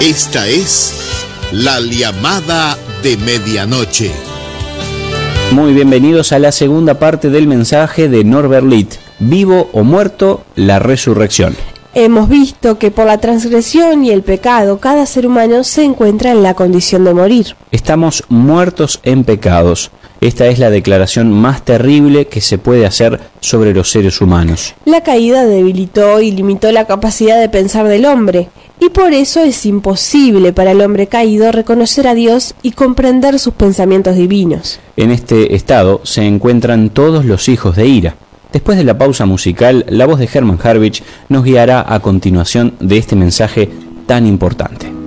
Esta es La Llamada de Medianoche. Muy bienvenidos a la segunda parte del mensaje de Norbert Litt, Vivo o muerto, la resurrección. Hemos visto que por la transgresión y el pecado, cada ser humano se encuentra en la condición de morir. Estamos muertos en pecados. Esta es la declaración más terrible que se puede hacer sobre los seres humanos. La caída debilitó y limitó la capacidad de pensar del hombre, y por eso es imposible para el hombre caído reconocer a Dios y comprender sus pensamientos divinos. En este estado se encuentran todos los hijos de ira. Después de la pausa musical, la voz de Hermann Harwich nos guiará a continuación de este mensaje tan importante.